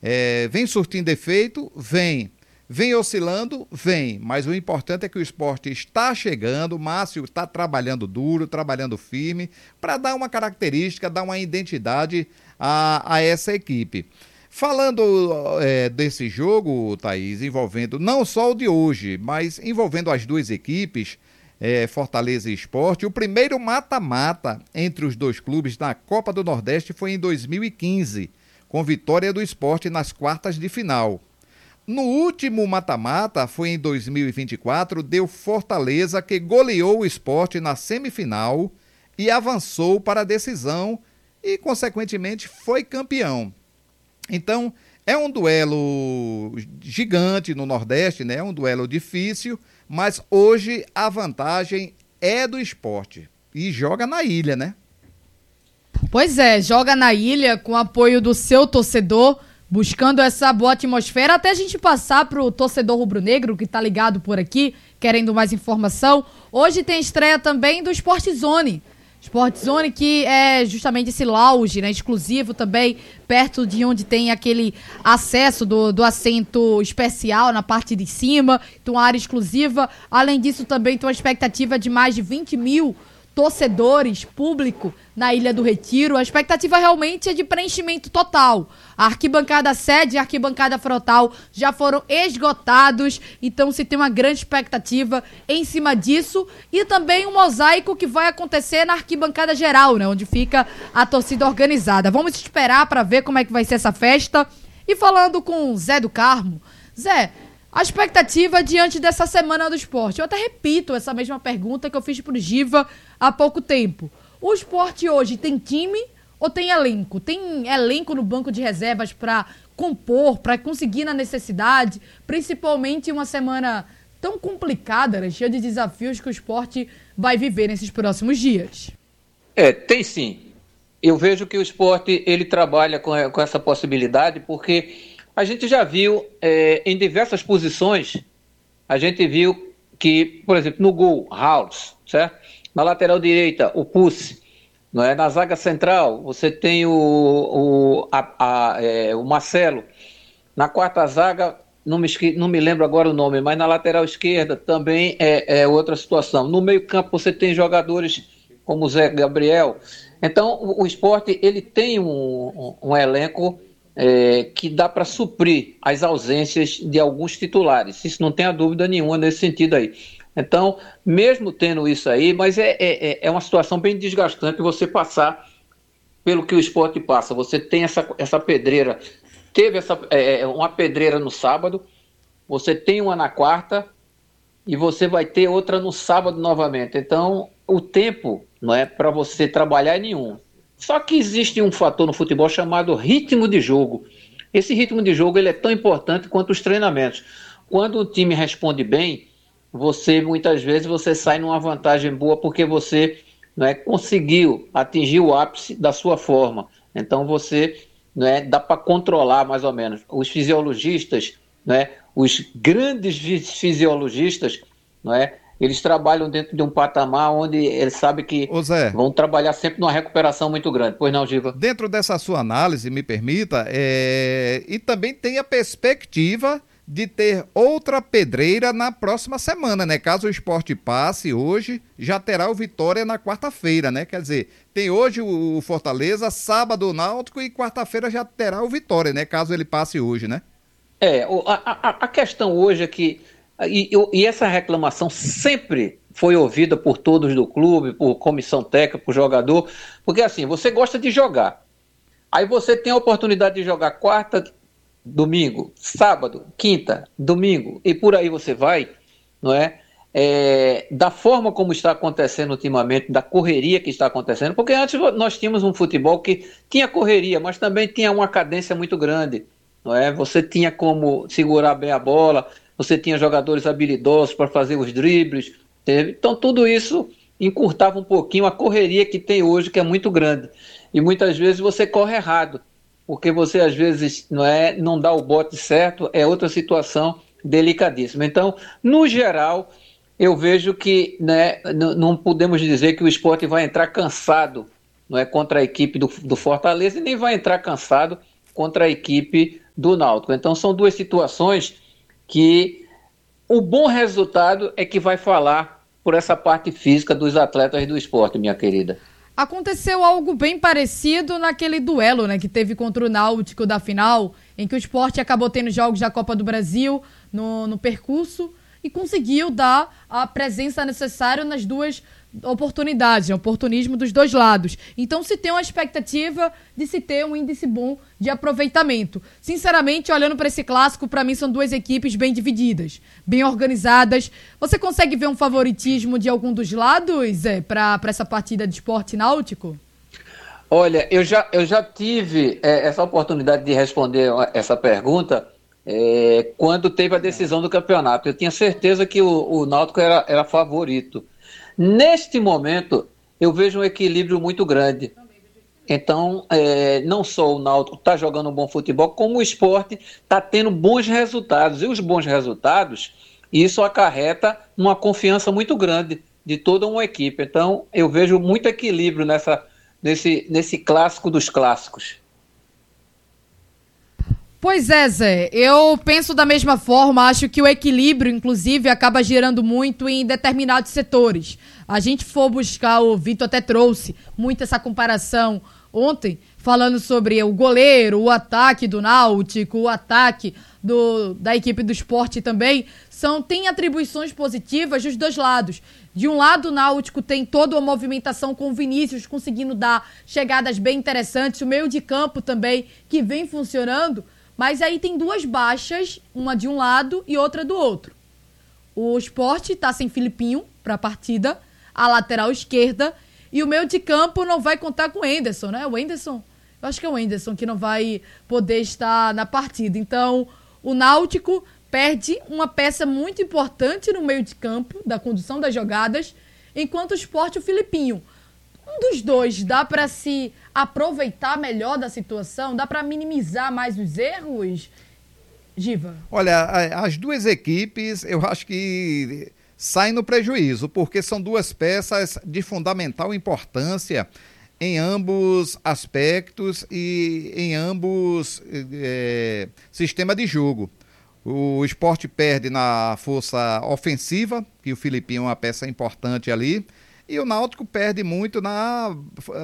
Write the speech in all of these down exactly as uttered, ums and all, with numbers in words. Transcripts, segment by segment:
É, vem surtindo efeito? Vem. Vem oscilando? Vem. Mas o importante é que o esporte está chegando, o Márcio está trabalhando duro, trabalhando firme, para dar uma característica, dar uma identidade a, a essa equipe. Falando é, desse jogo, Thaís, envolvendo não só o de hoje, mas envolvendo as duas equipes, é, Fortaleza e Sport, o primeiro mata-mata entre os dois clubes na Copa do Nordeste foi em dois mil e quinze, com vitória do Sport nas quartas de final. No último mata-mata, foi em dois mil e vinte e quatro, deu Fortaleza, que goleou o Sport na semifinal e avançou para a decisão e, consequentemente, foi campeão. Então, é um duelo gigante no Nordeste, né? É um duelo difícil, mas hoje a vantagem é do Sport. E joga na ilha, né? Pois é, joga na ilha com apoio do seu torcedor, buscando essa boa atmosfera, até a gente passar pro torcedor rubro-negro que tá ligado por aqui, querendo mais informação. Hoje tem estreia também do Sport Zone. Sport Zone, que é justamente esse lounge, né, exclusivo também, perto de onde tem aquele acesso do, do assento especial na parte de cima, então uma área exclusiva. Além disso, também tem uma expectativa de mais de vinte mil torcedores, público, na Ilha do Retiro. A expectativa realmente é de preenchimento total. A arquibancada sede e a arquibancada frontal já foram esgotados, então se tem uma grande expectativa em cima disso. E também um mosaico que vai acontecer na arquibancada geral, né, onde fica a torcida organizada. Vamos esperar para ver como é que vai ser essa festa. E falando com o Zé do Carmo, Zé, a expectativa diante dessa Semana do Esporte. Eu até repito essa mesma pergunta que eu fiz pro Giva há pouco tempo. O Esporte hoje tem time ou tem elenco? Tem elenco no banco de reservas para compor, para conseguir na necessidade, principalmente em uma semana tão complicada, né, cheia de desafios que o Esporte vai viver nesses próximos dias? É, tem sim. Eu vejo que o Esporte ele trabalha com, com essa possibilidade, porque a gente já viu é, em diversas posições, a gente viu que, por exemplo, no gol, House, certo? Na lateral direita, o Pucci, não é? Na zaga central, você tem o, o, a, a, é, o Marcelo. Na quarta zaga, não me, não me lembro agora o nome, mas na lateral esquerda também é, é outra situação. No meio campo você tem jogadores como o Zé Gabriel. Então, o, o Sport ele tem um, um, um elenco É, que dá para suprir as ausências de alguns titulares. Isso não tem a dúvida nenhuma nesse sentido aí. Então, mesmo tendo isso aí, mas é, é, é uma situação bem desgastante você passar pelo que o Sport passa. Você tem essa, essa pedreira, teve essa, é, uma pedreira no sábado, você tem uma na quarta e você vai ter outra no sábado novamente. Então, o tempo não é para você trabalhar nenhum. Só que existe um fator no futebol chamado ritmo de jogo. Esse ritmo de jogo ele é tão importante quanto os treinamentos. Quando o time responde bem, você muitas vezes você sai numa vantagem boa porque você não é, conseguiu atingir o ápice da sua forma. Então você não é, dá para controlar mais ou menos. Os fisiologistas, não é, os grandes fisiologistas, não é, eles trabalham dentro de um patamar onde eles sabem que Ô Zé, vão trabalhar sempre numa recuperação muito grande. Pois não, Giva? Dentro dessa sua análise, me permita, é... e também tem a perspectiva de ter outra pedreira na próxima semana, né? Caso o Sport passe hoje, já terá o Vitória na quarta-feira, né? Quer dizer, tem hoje o Fortaleza, sábado o Náutico e quarta-feira já terá o Vitória, né? Caso ele passe hoje, né? É, a, a, a questão hoje é que E, e essa reclamação sempre foi ouvida por todos do clube, por comissão técnica, por jogador, porque assim, você gosta de jogar, aí você tem a oportunidade de jogar quarta, domingo, sábado, quinta, domingo, e por aí você vai, não é? É, da forma como está acontecendo ultimamente, da correria que está acontecendo, porque antes nós tínhamos um futebol que tinha correria, mas também tinha uma cadência muito grande, não é? Você tinha como segurar bem a bola, você tinha jogadores habilidosos para fazer os dribles, teve. Então tudo isso encurtava um pouquinho a correria que tem hoje, que é muito grande. E muitas vezes você corre errado, porque você às vezes não, é, não dá o bote certo, é outra situação delicadíssima. Então, no geral, eu vejo que né, n- não podemos dizer que o Sport vai entrar cansado não é, contra a equipe do, do Fortaleza e nem vai entrar cansado contra a equipe do Náutico. Então são duas situações que o bom resultado é que vai falar por essa parte física dos atletas do esporte, minha querida. Aconteceu algo bem parecido naquele duelo, né, que teve contra o Náutico da final, em que o Sport acabou tendo jogos da Copa do Brasil no, no percurso e conseguiu dar a presença necessária nas duas oportunidades, né, oportunismo dos dois lados. Então se tem uma expectativa de se ter um índice bom de aproveitamento. Sinceramente, olhando para esse clássico, para mim são duas equipes bem divididas, bem organizadas. Você consegue ver um favoritismo de algum dos lados, Zé, para essa partida de Sport e Náutico? Olha, eu já, eu já tive é, essa oportunidade de responder essa pergunta é, quando teve a decisão do campeonato. Eu tinha certeza que o, o Náutico era, era favorito. Neste momento, eu vejo um equilíbrio muito grande. Então, é, não só o Náutico está jogando um bom futebol, como o Sport está tendo bons resultados. E os bons resultados, isso acarreta uma confiança muito grande de toda uma equipe. Então, eu vejo muito equilíbrio nessa, nesse, nesse clássico dos clássicos. Pois é, Zé, eu penso da mesma forma, acho que o equilíbrio, inclusive, acaba girando muito em determinados setores. A gente for buscar, o Vitor até trouxe muito essa comparação ontem, falando sobre o goleiro, o ataque do Náutico, o ataque do, da equipe do Sport também, são, tem atribuições positivas dos dois lados. De um lado, o Náutico tem toda uma movimentação com o Vinícius, conseguindo dar chegadas bem interessantes, o meio de campo também, que vem funcionando. Mas aí tem duas baixas, uma de um lado e outra do outro. O Sport está sem Filipinho para a partida, a lateral esquerda, e o meio de campo não vai contar com o Henderson, né? O Henderson, eu acho que é o Henderson que não vai poder estar na partida. Então, o Náutico perde uma peça muito importante no meio de campo, da condução das jogadas, enquanto o Sport, o Filipinho. Um dos dois dá para se aproveitar melhor da situação? Dá para minimizar mais os erros, Giva? Olha, as duas equipes, eu acho que saem no prejuízo, porque são duas peças de fundamental importância em ambos aspectos e em ambos é, sistemas de jogo. O Sport perde na força ofensiva, que o Filipinho é uma peça importante ali, e o Náutico perde muito na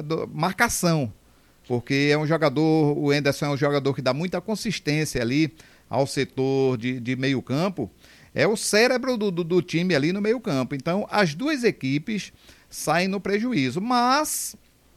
marcação, porque é um jogador, o Henderson é um jogador que dá muita consistência ali ao setor de, de meio campo, é o cérebro do, do, do time ali no meio campo. Então, as duas equipes saem no prejuízo, mas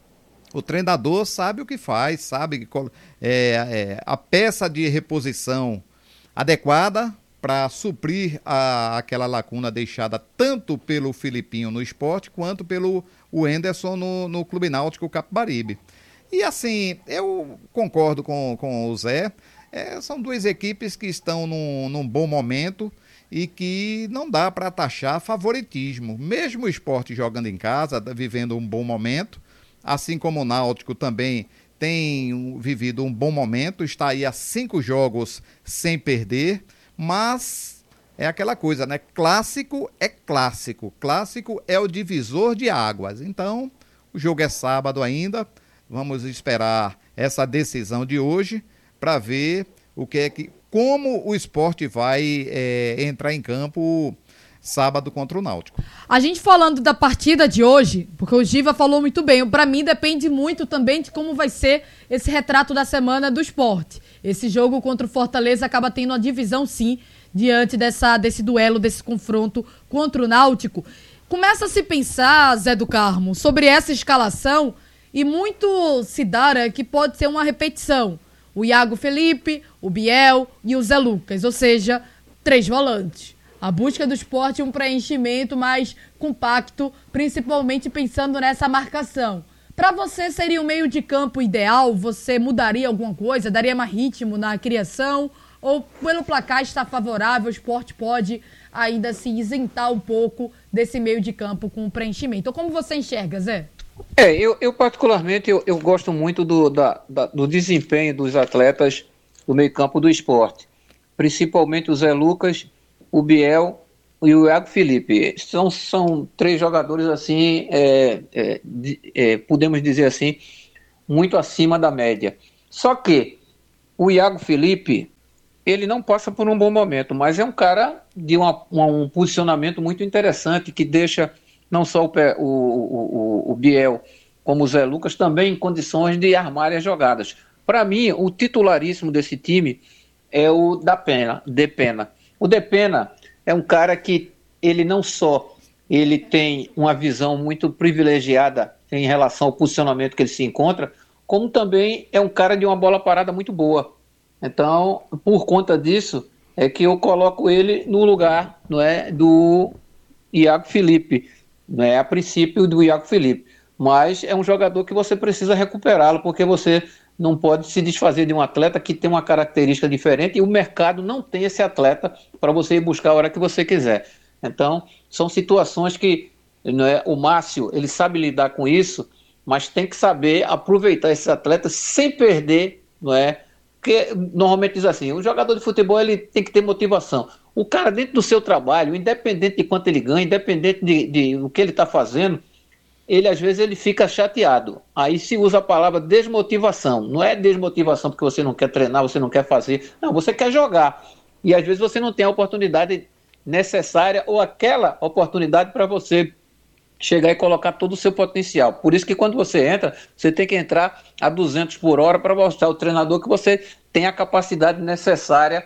o treinador sabe o que faz, sabe que é, é, a peça de reposição adequada para suprir a, aquela lacuna deixada tanto pelo Filipinho no Sport quanto pelo o Henderson no, no Clube Náutico Capibaribe. E assim, eu concordo com, com o Zé, é, são duas equipes que estão num, num bom momento e que não dá para taxar favoritismo. Mesmo o Sport jogando em casa, vivendo um bom momento, assim como o Náutico também tem vivido um bom momento, está aí a cinco jogos sem perder, mas é aquela coisa, né? Clássico é clássico. Clássico é o divisor de águas. Então, o jogo é sábado ainda. Vamos esperar essa decisão de hoje para ver o que é que, como o Sport vai é, entrar em campo sábado contra o Náutico. A gente falando da partida de hoje, porque o Giva falou muito bem, para mim depende muito também de como vai ser esse retrato da semana do Sport. Esse jogo contra o Fortaleza acaba tendo uma divisão, sim, diante dessa, desse duelo, desse confronto contra o Náutico. Começa a se pensar, Zé do Carmo, sobre essa escalação e muito se dá né, que pode ser uma repetição. O Iago Felipe, o Biel e o Zé Lucas, ou seja, três volantes. A busca do Sport é um preenchimento mais compacto, principalmente pensando nessa marcação. Para você, seria o meio de campo ideal? Você mudaria alguma coisa? Daria mais ritmo na criação? Ou pelo placar está favorável, o Sport pode ainda se isentar um pouco desse meio de campo com preenchimento? Ou como você enxerga, Zé? É, eu, eu particularmente eu, eu gosto muito do, da, da, do desempenho dos atletas do meio campo do Sport. Principalmente o Zé Lucas, o Biel e o Iago Felipe. São, são três jogadores, assim, é, é, é, podemos dizer assim, muito acima da média. Só que o Iago Felipe, ele não passa por um bom momento, mas é um cara de uma, um posicionamento muito interessante, que deixa não só o, o, o, o Biel como o Zé Lucas também em condições de armar as jogadas. Para mim, o titularíssimo desse time é o da Pena, Depena. O Depena é um cara que ele não só ele tem uma visão muito privilegiada em relação ao posicionamento que ele se encontra, como também é um cara de uma bola parada muito boa. Então, por conta disso, é que eu coloco ele no lugar, não é, do Iago Felipe, não é, a princípio do Iago Felipe. Mas é um jogador que você precisa recuperá-lo, porque você não pode se desfazer de um atleta que tem uma característica diferente e o mercado não tem esse atleta para você ir buscar a hora que você quiser. Então, são situações que, não é, o Márcio, ele sabe lidar com isso, mas tem que saber aproveitar esses atletas sem perder, não é? Porque normalmente diz assim, o jogador de futebol ele tem que ter motivação. O cara dentro do seu trabalho, independente de quanto ele ganha, independente de, de o que ele está fazendo, ele às vezes ele fica chateado. Aí se usa a palavra desmotivação. Não é desmotivação porque você não quer treinar, você não quer fazer. Não, você quer jogar. E às vezes você não tem a oportunidade necessária ou aquela oportunidade para você chegar e colocar todo o seu potencial. Por isso que quando você entra, você tem que entrar a duzentos por hora para mostrar ao treinador que você tem a capacidade necessária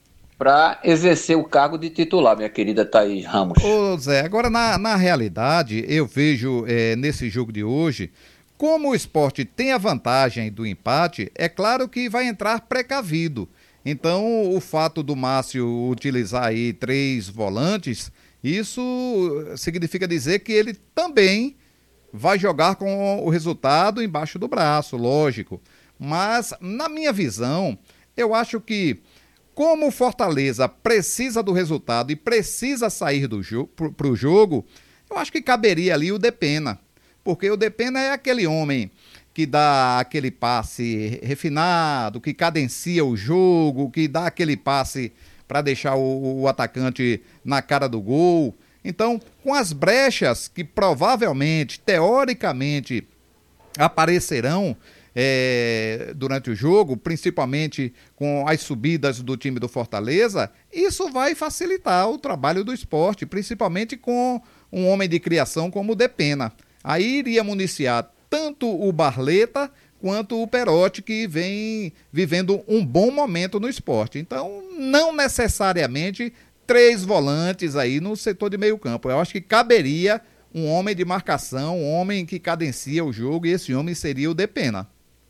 para exercer o cargo de titular, minha querida Thaís Ramos. Ô Zé, agora na, na realidade, eu vejo é, nesse jogo de hoje, como o Sport tem a vantagem do empate, é claro que vai entrar precavido. Então, o fato do Márcio utilizar aí três volantes, isso significa dizer que ele também vai jogar com o resultado embaixo do braço, lógico. Mas, na minha visão, eu acho que, como o Fortaleza precisa do resultado e precisa sair do jo- para o jogo, eu acho que caberia ali o Depena. Porque o Depena é aquele homem que dá aquele passe refinado, que cadencia o jogo, que dá aquele passe para deixar o, o atacante na cara do gol. Então, com as brechas que provavelmente, teoricamente, aparecerão é, durante o jogo, principalmente com as subidas do time do Fortaleza, isso vai facilitar o trabalho do Sport, principalmente com um homem de criação como o Depena. Aí iria municiar tanto o Barleta quanto o Perotti, que vem vivendo um bom momento no Sport. Então, não necessariamente três volantes aí no setor de meio campo. Eu acho que caberia um homem de marcação, um homem que cadencia o jogo, e esse homem seria o Depena.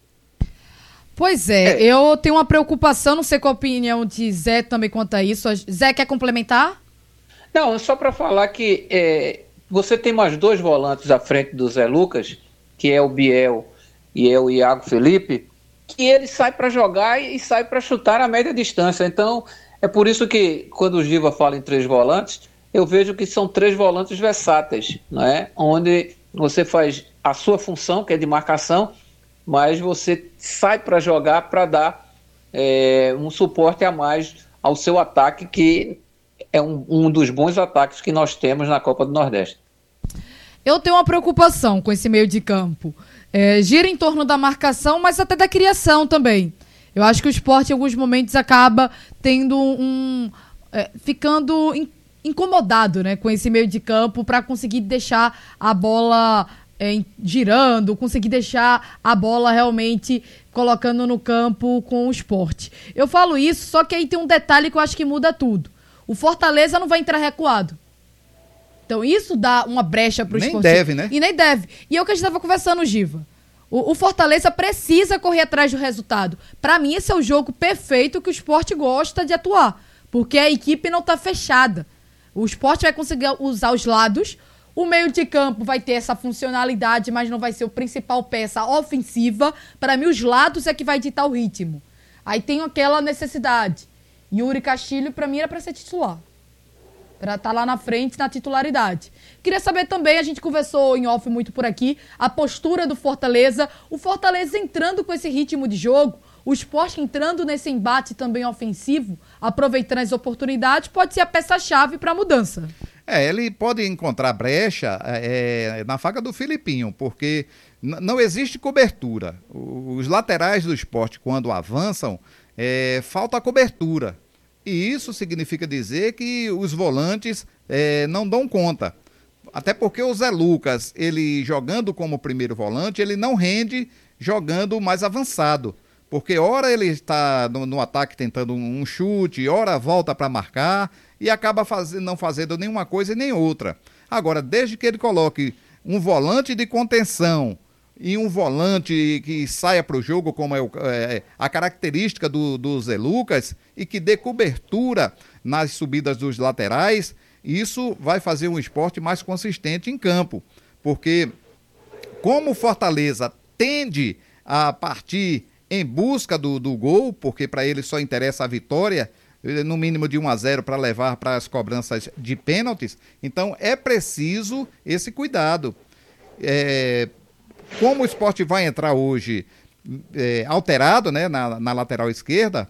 Pois é, é, eu tenho uma preocupação, não sei qual a opinião de Zé também quanto a isso. Zé, quer complementar? Não, só para falar que é, você tem mais dois volantes à frente do Zé Lucas, que é o Biel e é o Iago Felipe, que ele sai para jogar e sai para chutar a média distância. Então, é por isso que quando o Giva fala em três volantes, eu vejo que são três volantes versáteis, não é? Onde você faz a sua função, que é de marcação, mas você sai para jogar para dar é, um suporte a mais ao seu ataque, que é um, um dos bons ataques que nós temos na Copa do Nordeste. Eu tenho uma preocupação com esse meio de campo. É, gira em torno da marcação, mas até da criação também. Eu acho que o Sport em alguns momentos acaba tendo um... É, ficando in, incomodado, né, com esse meio de campo para conseguir deixar a bola é, girando, conseguir deixar a bola realmente colocando no campo com o Sport. Eu falo isso, só que aí tem um detalhe que eu acho que muda tudo. O Fortaleza não vai entrar recuado. Então isso dá uma brecha pro Sport. Nem deve, né? E nem deve. E é o que a gente estava conversando, Giva. O, o Fortaleza precisa correr atrás do resultado. Para mim, esse é o jogo perfeito que o Sport gosta de atuar. Porque a equipe não tá fechada. O Sport vai conseguir usar os lados. O meio de campo vai ter essa funcionalidade, mas não vai ser o principal peça ofensiva. Para mim, os lados é que vai ditar o ritmo. Aí tem aquela necessidade. Yuri Castilho, para mim, era para ser titular. Para estar lá na frente, na titularidade. Queria saber também, a gente conversou em off muito por aqui, a postura do Fortaleza. O Fortaleza entrando com esse ritmo de jogo, o Sport entrando nesse embate também ofensivo, aproveitando as oportunidades, pode ser a peça-chave para a mudança. É, ele pode encontrar brecha é, na faca do Filipinho, porque n- não existe cobertura. Os laterais do Sport, quando avançam, é, falta a cobertura. E isso significa dizer que os volantes é, não dão conta. Até porque o Zé Lucas, ele jogando como primeiro volante, ele não rende jogando mais avançado. Porque ora ele está no, no ataque tentando um, um chute, ora volta para marcar e acaba faz, não fazendo nenhuma coisa e nem outra. Agora, desde que ele coloque um volante de contenção e um volante que saia para o jogo, como é, o, é a característica do, do Zé Lucas, e que dê cobertura nas subidas dos laterais, isso vai fazer um esporte mais consistente em campo. Porque como o Fortaleza tende a partir em busca do, do gol, porque para ele só interessa a vitória, no mínimo de um a zero para levar para as cobranças de pênaltis, então é preciso esse cuidado. É, como o esporte vai entrar hoje é, alterado, né, na, na lateral esquerda.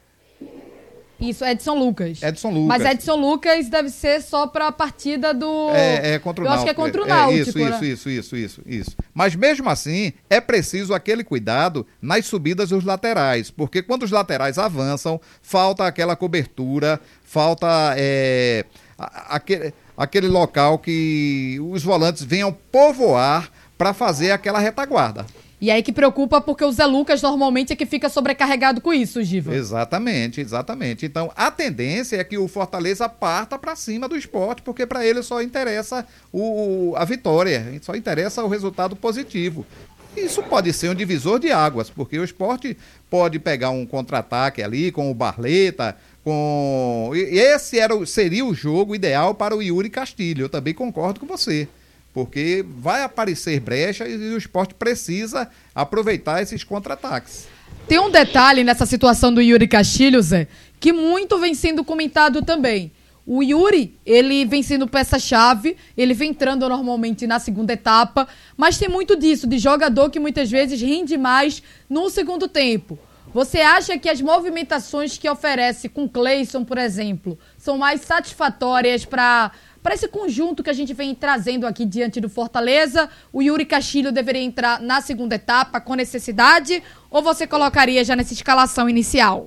Isso, Edson Lucas. Edson Lucas. Mas Edson Lucas deve ser só para a partida do... É, é contra o Eu Náutico. acho que é contra o Náutico. É, isso, né? isso, isso, isso, isso, isso. Mas mesmo assim, é preciso aquele cuidado nas subidas dos laterais, porque quando os laterais avançam, falta aquela cobertura, falta é, aquele, aquele local que os volantes venham povoar para fazer aquela retaguarda. E aí que preocupa porque o Zé Lucas normalmente é que fica sobrecarregado com isso, Giva. Exatamente, exatamente. Então, a tendência é que o Fortaleza parta para cima do esporte, porque para ele só interessa o, a vitória, só interessa o resultado positivo. Isso pode ser um divisor de águas, porque o esporte pode pegar um contra-ataque ali com o Barleta, com... E esse era, seria o jogo ideal para o Yuri Castilho, eu também concordo com você. Porque vai aparecer brecha e o esporte precisa aproveitar esses contra-ataques. Tem um detalhe nessa situação do Yuri Castilho, Zé, que muito vem sendo comentado também. O Yuri, ele vem sendo peça-chave, ele vem entrando normalmente na segunda etapa, mas tem muito disso, de jogador que muitas vezes rende mais no segundo tempo. Você acha que as movimentações que oferece com Cleison, por exemplo, são mais satisfatórias para... Para esse conjunto que a gente vem trazendo aqui diante do Fortaleza, o Yuri Castilho deveria entrar na segunda etapa com necessidade, ou você colocaria já nessa escalação inicial?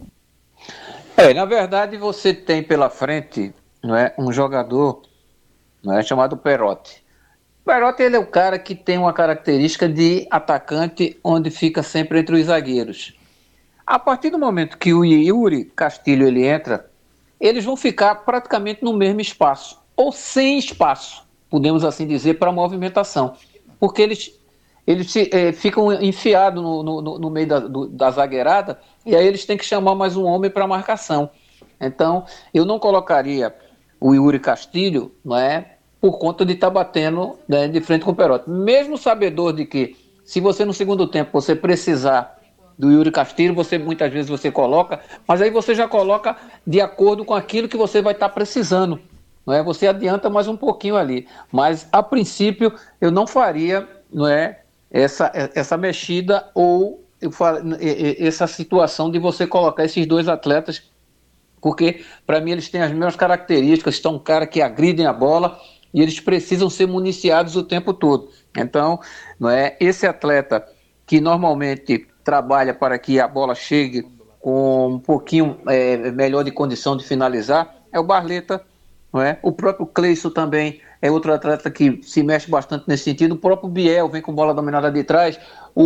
É, na verdade você tem pela frente, não é, um jogador, não é, chamado Perotti. O Perotti, ele é o cara que tem uma característica de atacante onde fica sempre entre os zagueiros. A partir do momento que o Yuri Castilho ele entra, eles vão ficar praticamente no mesmo espaço, ou sem espaço, podemos assim dizer, para movimentação, porque eles, eles é, ficam enfiados no, no, no meio da, do, da zagueirada, e aí eles têm que chamar mais um homem para marcação. Então, eu não colocaria o Yuri Castilho, não é, por conta de estar tá batendo, né, de frente com o Perotti, mesmo sabedor de que, se você no segundo tempo você precisar do Yuri Castilho, você muitas vezes você coloca, mas aí você já coloca de acordo com aquilo que você vai estar tá precisando. Não é? Você adianta mais um pouquinho ali, mas a princípio eu não faria, não é, essa, essa mexida ou eu falo, essa situação de você colocar esses dois atletas, porque para mim eles têm as mesmas características, são um cara que agridem a bola e eles precisam ser municiados o tempo todo. Então, não é, esse atleta que normalmente trabalha para que a bola chegue com um pouquinho é, melhor de condição de finalizar é o Barleta. Não é? O próprio Cleison também é outro atleta que se mexe bastante nesse sentido. O próprio Biel vem com bola dominada de trás.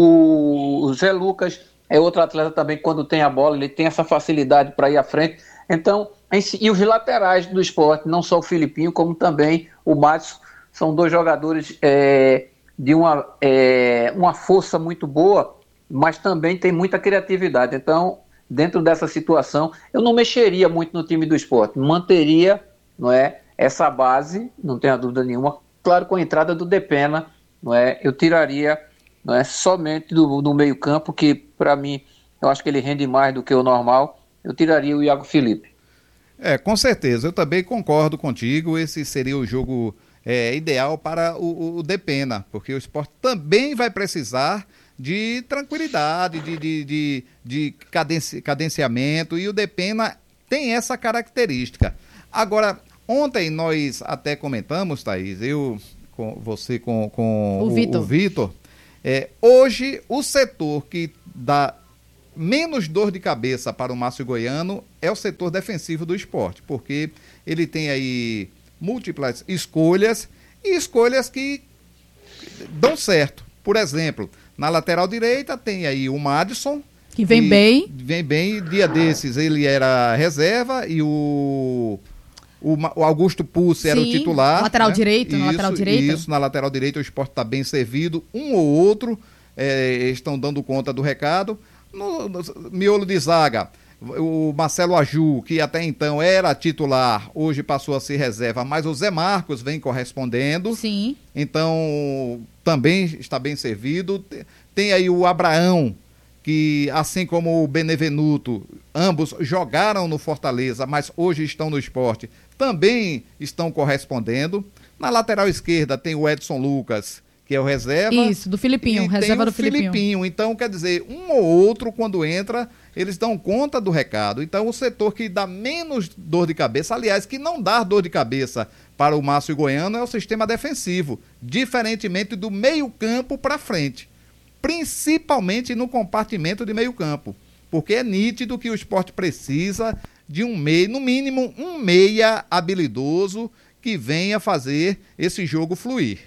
O Zé Lucas é outro atleta também que, quando tem a bola, ele tem essa facilidade para ir à frente. Então, e os laterais do esporte, não só o Filipinho, como também o Matos, são dois jogadores é, de uma, é, uma força muito boa, mas também tem muita criatividade. Então, dentro dessa situação, eu não mexeria muito no time do esporte, manteria, não é, essa base, não tenha dúvida nenhuma, claro, com a entrada do Depena, não é, eu tiraria, não é, somente do, do meio campo, que para mim, eu acho que ele rende mais do que o normal, eu tiraria o Iago Felipe. É, com certeza, eu também concordo contigo, esse seria o jogo é, ideal para o, o Depena, porque o esporte também vai precisar de tranquilidade, de, de, de, de cadenci, cadenciamento, e o Depena tem essa característica. Agora, ontem nós até comentamos, Thaís, eu, com você com, com o, o Vitor, Vitor, é, hoje o setor que dá menos dor de cabeça para o Márcio Goiano é o setor defensivo do Sport, porque ele tem aí múltiplas escolhas e escolhas que dão certo. Por exemplo, na lateral direita tem aí o Madison, que vem que bem. Vem bem, dia desses ele era reserva e o, o, o Augusto Pucci Sim, era o titular. Lateral né? direito, isso, na lateral direita. Isso, na lateral direita o Sport está bem servido, um ou outro é, estão dando conta do recado. No, no miolo de zaga, o Marcelo Aju, que até então era titular, hoje passou a ser reserva, mas o Zé Marcos vem correspondendo. Sim. Então, também está bem servido. Tem aí o Abraão, que assim como o Benevenuto, ambos jogaram no Fortaleza, mas hoje estão no Sport, também estão correspondendo. Na lateral esquerda tem o Edson Lucas, que é o reserva. Isso, do Filipinho, reserva do Filipinho. Filipinho. Então, quer dizer, um ou outro, quando entra, eles dão conta do recado. Então, o setor que dá menos dor de cabeça, aliás, que não dá dor de cabeça para o Márcio Goiano é o sistema defensivo, diferentemente do meio-campo para frente, principalmente no compartimento de meio-campo, porque é nítido que o Sport precisa de um meia, no mínimo um meia habilidoso que venha fazer esse jogo fluir.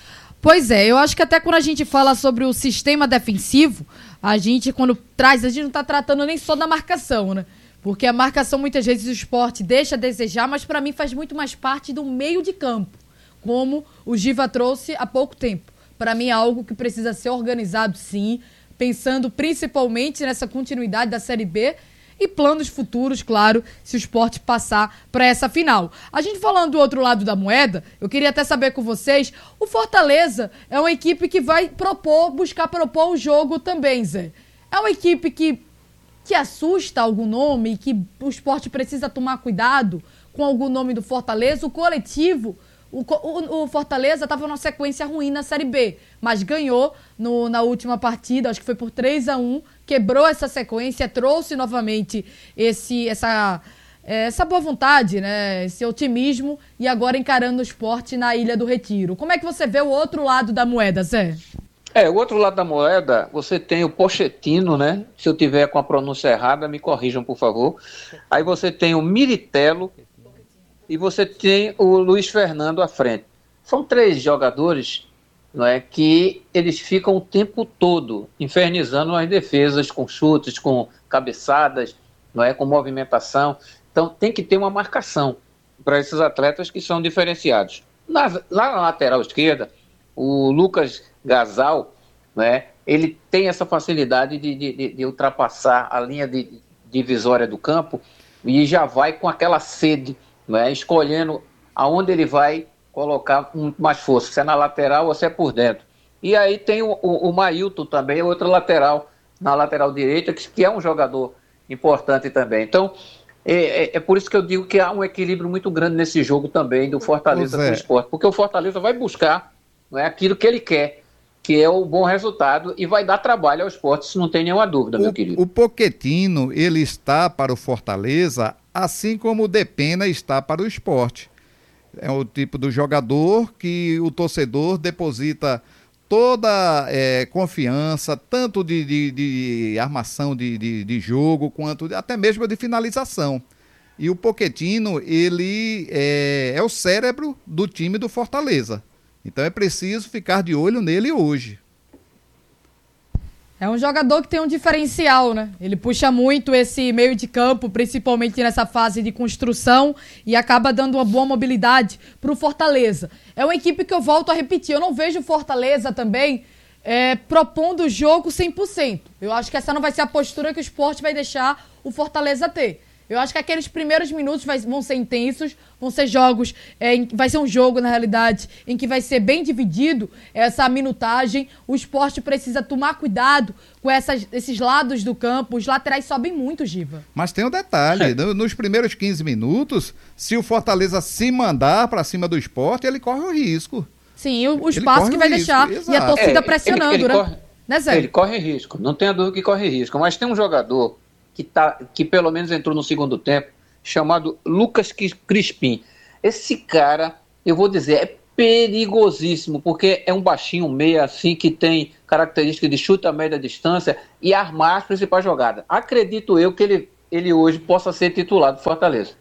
Pois é, eu acho que até quando a gente fala sobre o sistema defensivo, a gente quando traz, a gente não está tratando nem só da marcação, né? Porque a marcação muitas vezes o Sport deixa a desejar, mas para mim faz muito mais parte do meio de campo, como o Giva trouxe há pouco tempo. Para mim é algo que precisa ser organizado sim, pensando principalmente nessa continuidade da Série B e planos futuros, claro, se o Sport passar para essa final. A gente falando do outro lado da moeda, eu queria até saber com vocês, o Fortaleza é uma equipe que vai propor, buscar propor o jogo também, Zé. É uma equipe que, que assusta algum nome, que o Sport precisa tomar cuidado com algum nome do Fortaleza, o coletivo. O, o, o Fortaleza estava numa sequência ruim na Série B, mas ganhou no, na última partida, acho que foi por três a um, quebrou essa sequência, trouxe novamente esse, essa, essa boa vontade, né, esse otimismo, e agora encarando o Sport na Ilha do Retiro. Como é que você vê o outro lado da moeda, Zé? É, o outro lado da moeda, você tem o Pochettino, né? Se eu tiver com a pronúncia errada, me corrijam, por favor. Aí você tem o Militello, e você tem o Luiz Fernando à frente. São três jogadores, não é, que eles ficam o tempo todo infernizando as defesas com chutes, com cabeçadas, não é, com movimentação. Então tem que ter uma marcação para esses atletas que são diferenciados. Na, lá na lateral esquerda, o Lucas Gasal, não é, ele tem essa facilidade de, de, de ultrapassar a linha de divisória do campo e já vai com aquela sede, né, escolhendo aonde ele vai colocar mais força, se é na lateral ou se é por dentro. E aí tem o, o, o Mailton também, outro lateral, na lateral direita, que, que é um jogador importante também. Então, é, é, é por isso que eu digo que há um equilíbrio muito grande nesse jogo também do Fortaleza com o Sport, porque o Fortaleza vai buscar, não é, aquilo que ele quer, que é o bom resultado, e vai dar trabalho ao Sport, isso não tem nenhuma dúvida, o, meu querido. O Pochettino, ele está para o Fortaleza assim como o Depena está para o Sport. É o tipo do jogador que o torcedor deposita toda é, confiança, tanto de, de, de armação de, de, de jogo, quanto de, até mesmo de finalização. E o Pochettino, ele é, é o cérebro do time do Fortaleza. Então é preciso ficar de olho nele hoje. É um jogador que tem um diferencial, né? Ele puxa muito esse meio de campo, principalmente nessa fase de construção, e acaba dando uma boa mobilidade para o Fortaleza. É uma equipe que eu volto a repetir, eu não vejo o Fortaleza também é, propondo o jogo cem por cento. Eu acho que essa não vai ser a postura que o Sport vai deixar o Fortaleza ter. Eu acho que aqueles primeiros minutos vai, vão ser intensos, vão ser jogos, é, vai ser um jogo, na realidade, em que vai ser bem dividido essa minutagem. O Sport precisa tomar cuidado com essas, esses lados do campo. Os laterais sobem muito, Giva. Mas tem um detalhe, no, nos primeiros quinze minutos, se o Fortaleza se mandar para cima do Sport, ele corre o risco. Sim, o, o espaço que vai risco, deixar, exato. E a torcida é, pressionando, ele, ele né? Corre, né, Zé? Ele corre risco, não tenha dúvida que corre risco, mas tem um jogador Que, tá, que pelo menos entrou no segundo tempo, chamado Lucas Crispim. Esse cara, eu vou dizer, é perigosíssimo, porque é um baixinho meia assim que tem característica de chute a média distância e armar as principais jogadas. Acredito eu que ele, ele hoje possa ser titular do Fortaleza.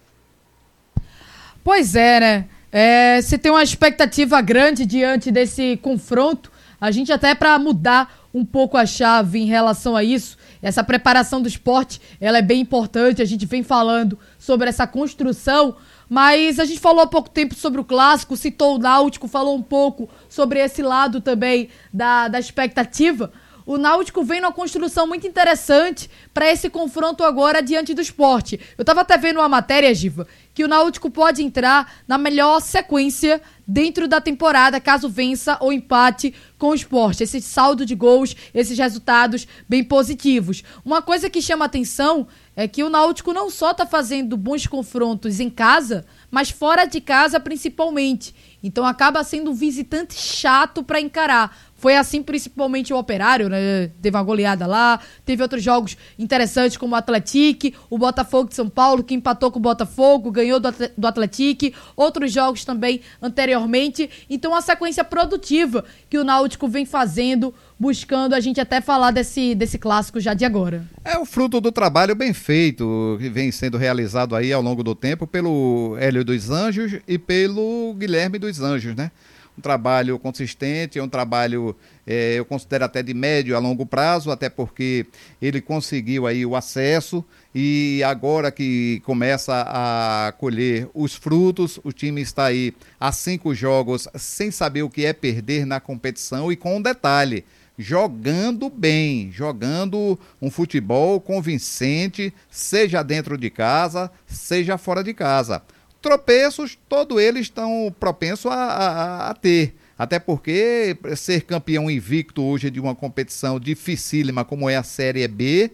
Pois é, né? É, você tem uma expectativa grande diante desse confronto. A gente até para mudar um pouco a chave em relação a isso, essa preparação do esporte, ela é bem importante, a gente vem falando sobre essa construção, mas a gente falou há pouco tempo sobre o clássico, citou o Náutico, falou um pouco sobre esse lado também da, da expectativa. O Náutico vem numa construção muito interessante para esse confronto agora diante do Sport. Eu estava até vendo uma matéria, Giva, que o Náutico pode entrar na melhor sequência dentro da temporada, caso vença ou empate com o Sport. Esse saldo de gols, esses resultados bem positivos. Uma coisa que chama atenção é que o Náutico não só está fazendo bons confrontos em casa, mas fora de casa principalmente. Então acaba sendo um visitante chato para encarar. Foi assim principalmente o Operário, né? Teve uma goleada lá, teve outros jogos interessantes como o Atlético, o Botafogo de São Paulo, que empatou com o Botafogo, ganhou do Atlético, outros jogos também anteriormente. Então uma sequência produtiva que o Náutico vem fazendo, buscando a gente até falar desse, desse clássico já de agora. É o fruto do trabalho bem feito, que vem sendo realizado aí ao longo do tempo pelo Hélio dos Anjos e pelo Guilherme dos Anjos, né? Um trabalho consistente, é um trabalho, é, eu considero até de médio a longo prazo, até porque ele conseguiu aí o acesso e agora que começa a colher os frutos, o time está aí há cinco jogos sem saber o que é perder na competição e com um detalhe, jogando bem, jogando um futebol convincente, seja dentro de casa, seja fora de casa. Tropeços, todos eles estão propensos a, a, a ter, até porque ser campeão invicto hoje de uma competição dificílima como é a Série B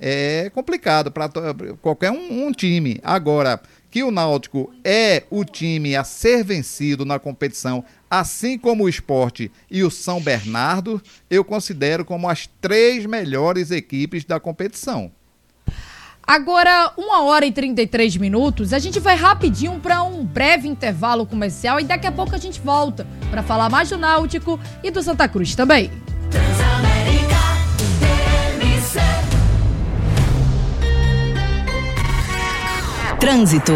é complicado para qualquer um, um time. Agora, que o Náutico é o time a ser vencido na competição, assim como o Sport e o São Bernardo, eu considero como as três melhores equipes da competição. Agora, uma hora e trinta e três minutos, a gente vai rapidinho para um breve intervalo comercial e daqui a pouco a gente volta para falar mais do Náutico e do Santa Cruz também. Transamérica T M C. Trânsito.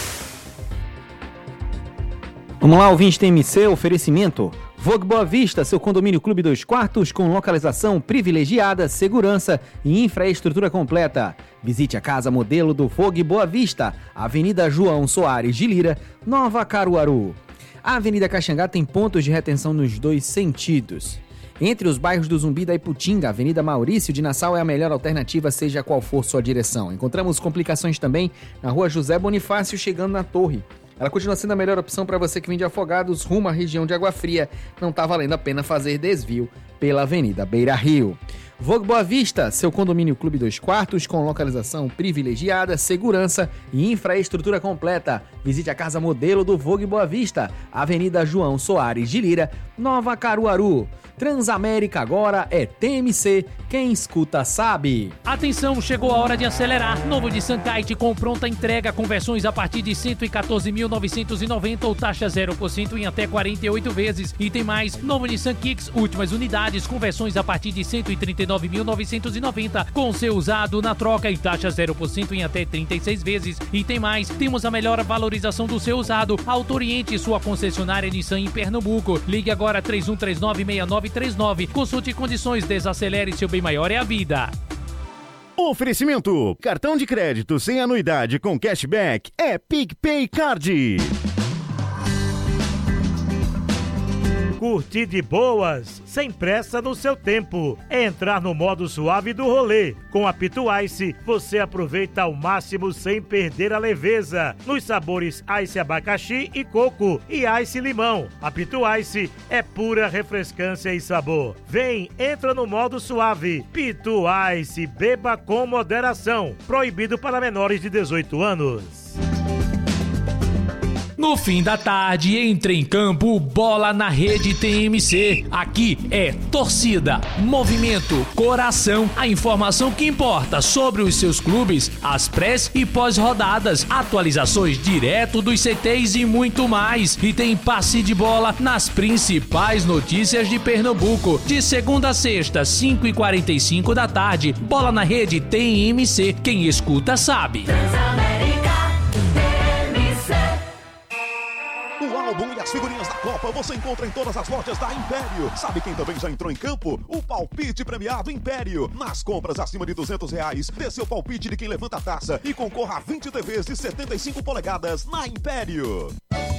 Vamos lá, ouvinte T M C, oferecimento Vogue Boa Vista, seu condomínio clube dois quartos com localização privilegiada, segurança e infraestrutura completa. Visite a casa modelo do Vogue Boa Vista, Avenida João Soares de Lira, Nova Caruaru. A Avenida Caxangá tem pontos de retenção nos dois sentidos. Entre os bairros do Zumbi da Iputinga, a Avenida Maurício de Nassau é a melhor alternativa, seja qual for sua direção. Encontramos complicações também na Rua José Bonifácio, chegando na Torre. Ela continua sendo a melhor opção para você que vem de Afogados rumo à região de Água Fria. Não está valendo a pena fazer desvio pela Avenida Beira Rio. Vogue Boa Vista, seu condomínio clube dois quartos com localização privilegiada, segurança e infraestrutura completa. Visite a casa modelo do Vogue Boa Vista, Avenida João Soares de Lira, Nova Caruaru. Transamérica agora é T M C, quem escuta sabe. Atenção, chegou a hora de acelerar. Novo Nissan Kite com pronta entrega, conversões a partir de cento e quatorze mil novecentos e noventa ou taxa zero por cento em até quarenta e oito vezes. E tem mais, novo Nissan Kicks, últimas unidades, conversões a partir de cento e trinta e nove mil novecentos e noventa, com seu usado na troca e taxa zero por cento em até trinta e seis vezes. E tem mais, temos a melhor valorização do seu usado. Auto Oriente, sua concessionária Nissan em Pernambuco. Ligue agora três um três nove, seis nove três nove. Consulte condições, desacelere, seu bem maior é a vida. Oferecimento: cartão de crédito sem anuidade com cashback é PicPay Card. Curtir de boas, sem pressa no seu tempo. É entrar no modo suave do rolê. Com a Pito Ice, você aproveita ao máximo sem perder a leveza. Nos sabores Ice Abacaxi e Coco e Ice Limão. A Pito Ice é pura refrescância e sabor. Vem, entra no modo suave. Pito Ice, beba com moderação. Proibido para menores de dezoito anos. No fim da tarde, entra em campo Bola na Rede T M C. Aqui é torcida, movimento, coração, a informação que importa sobre os seus clubes, as prés e pós-rodadas, atualizações direto dos C Tês e muito mais. E tem passe de bola nas principais notícias de Pernambuco. De segunda a sexta, cinco e quarenta e cinco da tarde, Bola na Rede T M C. Quem escuta sabe. Transamérica T M C. O álbum e as figurinhas da Copa você encontra em todas as lojas da Império. Sabe quem também já entrou em campo? O palpite premiado Império. Nas compras acima de duzentos reais, dê seu palpite de quem levanta a taça e concorra a vinte T Vs de setenta e cinco polegadas na Império.